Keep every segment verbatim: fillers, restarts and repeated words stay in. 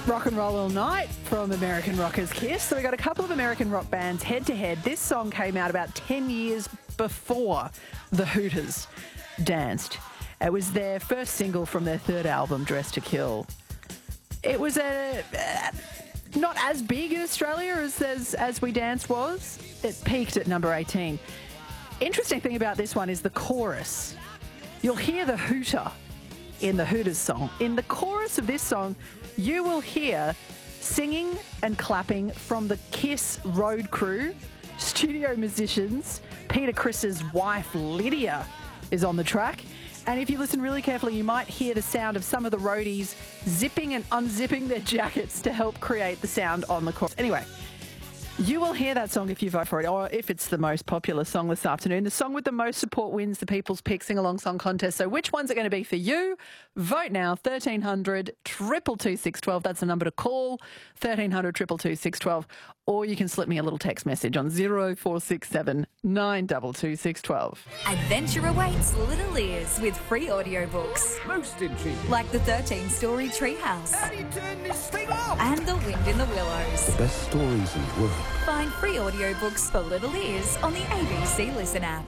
Rock and Roll All Night from American rockers Kiss. So we got a couple of American rock bands head to head. This song came out about ten years before the Hooters danced. It was their first single from their third album, Dress to Kill. It was a uh, not as big in Australia as, as as We Danced was. It peaked at number eighteen. Interesting thing about this one is the chorus. You'll hear the hooter in the Hooters song. In the chorus of this song, you will hear singing and clapping from the Kiss road crew, studio musicians. Peter Criss's wife, Lydia, is on the track. And if you listen really carefully, you might hear the sound of some of the roadies zipping and unzipping their jackets to help create the sound on the chorus. Anyway, you will hear that song if you vote for it, or if it's the most popular song this afternoon. The song with the most support wins the People's Pick Sing-Along Song Contest. So which one's it going to be for you? Vote now, thirteen hundred, two two two, six one two. That's the number to call, thirteen hundred, two two two, six one two. Or you can slip me a little text message on zero four six seven, nine two two, six one two. Adventure awaits little ears with free audiobooks. Most intriguing. Like the thirteen-story Treehouse. How do you turn this thing off? And The Wind in the Willows. The best stories in the world. Find free audiobooks for little ears on the A B C Listen app.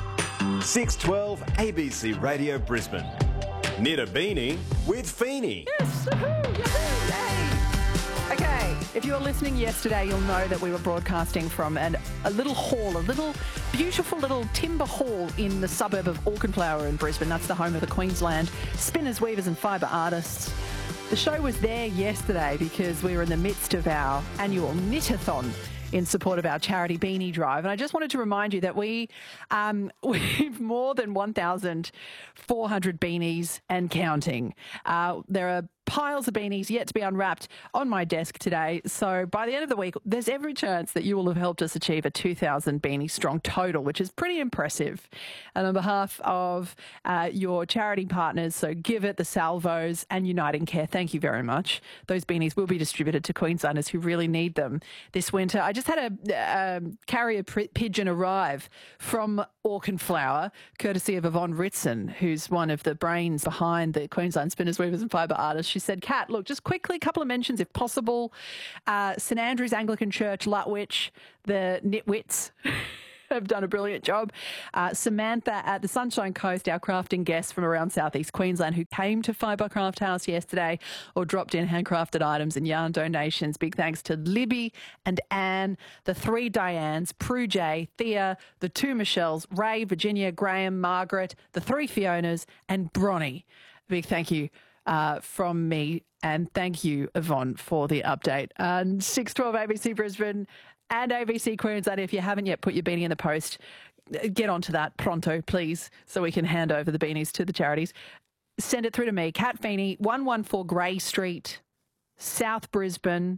six twelve A B C Radio Brisbane. Knit a beanie with Feeney. Yes, woohoo, yahoo, yay. Okay, if you were listening yesterday, you'll know that we were broadcasting from an, a little hall, a little beautiful little timber hall in the suburb of Auchenflower in Brisbane. That's the home of the Queensland Spinners, Weavers and Fibre Artists. The show was there yesterday because we were in the midst of our annual Knitathon in support of our charity beanie drive. And I just wanted to remind you that we, um, we've more than one thousand four hundred beanies and counting. Uh, there are piles of beanies yet to be unwrapped on my desk today. So by the end of the week, there's every chance that you will have helped us achieve a two thousand beanie strong total, which is pretty impressive. And on behalf of uh, your charity partners, so Give It, the Salvos and Uniting Care, thank you very much. Those beanies will be distributed to Queenslanders who really need them this winter. I just had a uh, carrier pigeon arrive from Auchenflower, courtesy of Yvonne Ritson, who's one of the brains behind the Queensland Spinners, Weavers and Fibre Artists. She said, Kat, look, just quickly, a couple of mentions if possible. Uh, St Andrew's Anglican Church, Lutwyche, the Nitwits have done a brilliant job. Uh, Samantha at the Sunshine Coast, our crafting guest from around southeast Queensland who came to Fibre Craft House yesterday or dropped in handcrafted items and yarn donations. Big thanks to Libby and Anne, the three Dianes, Prue J, Thea, the two Michelles, Ray, Virginia, Graham, Margaret, the three Fionas and Bronnie. Big thank you uh, from me, and thank you, Yvonne, for the update. And six twelve A B C Brisbane and A B C Queensland, if you haven't yet put your beanie in the post, get onto that pronto, please, so we can hand over the beanies to the charities. Send it through to me, Kat Feeney, one one four Grey Street, South Brisbane,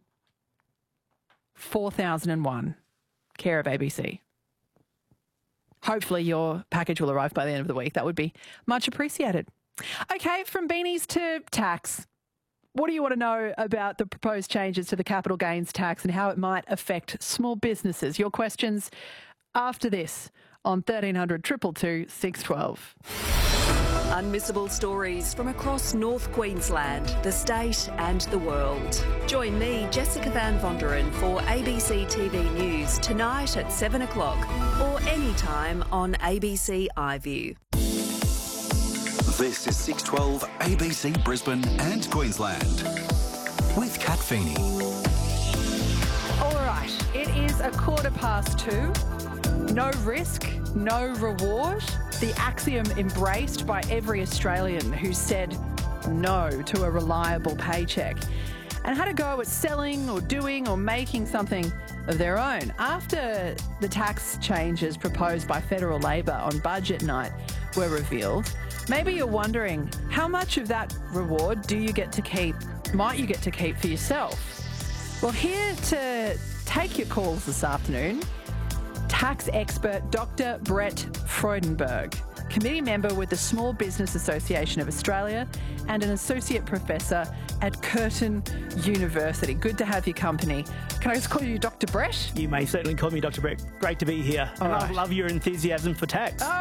four thousand one, care of A B C. Hopefully your package will arrive by the end of the week. That would be much appreciated. Okay, from beanies to tax. What do you want to know about the proposed changes to the capital gains tax and how it might affect small businesses? Your questions after this on thirteen hundred, two two two, six one two. Unmissable stories from across North Queensland, the state and the world. Join me, Jessica Van Vonderen, for A B C T V News tonight at seven o'clock or anytime on A B C iView. This is six twelve A B C Brisbane and Queensland with Kat Feeney. All right, it is a quarter past two. No risk, no reward. The axiom embraced by every Australian who said no to a reliable paycheck and had a go at selling or doing or making something of their own. After the tax changes proposed by Federal Labor on budget night were revealed, maybe you're wondering, how much of that reward do you get to keep, might you get to keep for yourself? Well, here to take your calls this afternoon, tax expert Doctor Brett Freudenberg, committee member with the Small Business Association of Australia and an associate professor at Curtin University. Good to have your company. Can I just call you Doctor Brett? You may certainly call me Doctor Brett. Great to be here. And I right. love your enthusiasm for tax. Oh,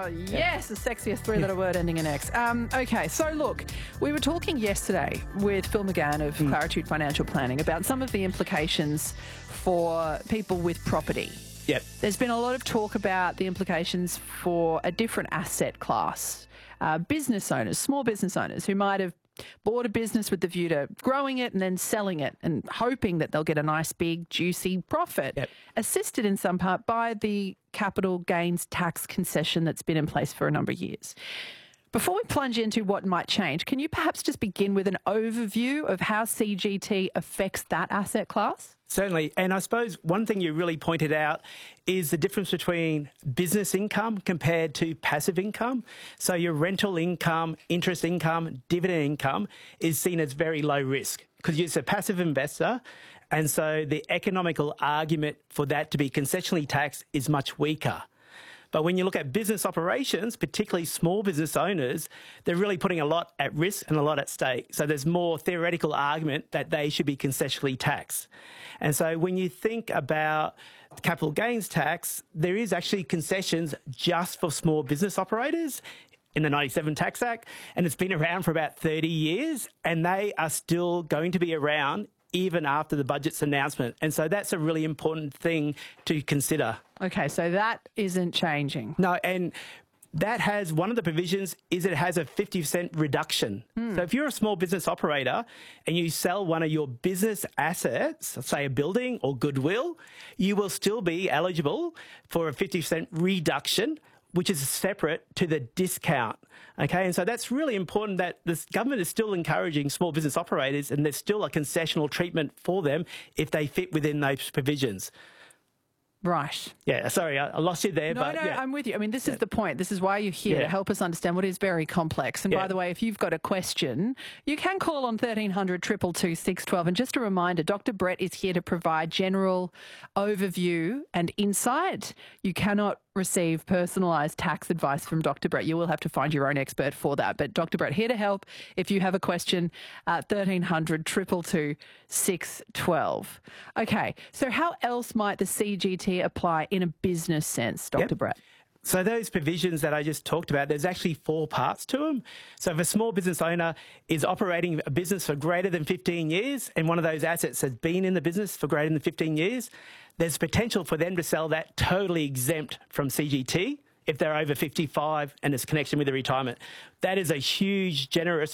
Oh, yes, the sexiest three-letter word ending in X. Um, okay, so look, we were talking yesterday with Phil McGann of Mm. Claritude Financial Planning about some of the implications for people with property. Yep. There's been a lot of talk about the implications for a different asset class. Uh, business owners, small business owners who might have bought a business with the view to growing it and then selling it and hoping that they'll get a nice big juicy profit, Yep. assisted in some part by the capital gains tax concession that's been in place for a number of years. Before we plunge into what might change, can you perhaps just begin with an overview of how C G T affects that asset class? Certainly. And I suppose one thing you really pointed out is the difference between business income compared to passive income. So your rental income, interest income, dividend income is seen as very low risk because you're a passive investor. And so the economical argument for that to be concessionally taxed is much weaker. But when you look at business operations, particularly small business owners, they're really putting a lot at risk and a lot at stake. So there's more theoretical argument that they should be concessionally taxed. And so when you think about capital gains tax, there is actually concessions just for small business operators in the ninety-seven Tax Act, and it's been around for about thirty years, and they are still going to be around even after the budget's announcement. And so that's a really important thing to consider. Okay, so that isn't changing. No, and that has, one of the provisions is it has a fifty percent reduction. So if you're a small business operator and you sell one of your business assets, say a building or goodwill, you will still be eligible for a fifty percent reduction, which is separate to the discount. Okay, and so that's really important that the government is still encouraging small business operators and there's still a concessional treatment for them if they fit within those provisions. Right. Yeah, sorry, I I lost you there. No, but no, yeah. I'm with you. I mean, this is the point. This is why you're here, Yeah. to help us understand what is very complex. And by Yeah. the way, if you've got a question, you can call on thirteen hundred, two two two, six one two. And just a reminder, Doctor Brett is here to provide general overview and insight. You cannot receive personalised tax advice from Doctor Brett. You will have to find your own expert for that. But Doctor Brett here to help. If you have a question, uh, thirteen hundred, two two two, six one two. Okay, so how else might the C G T apply in a business sense, Doctor Yep. Brett? So those provisions that I just talked about, there's actually four parts to them. So if a small business owner is operating a business for greater than fifteen years and one of those assets has been in the business for greater than fifteen years, there's potential for them to sell that totally exempt from C G T if they're over fifty-five and it's connection with the retirement. That is a huge, generous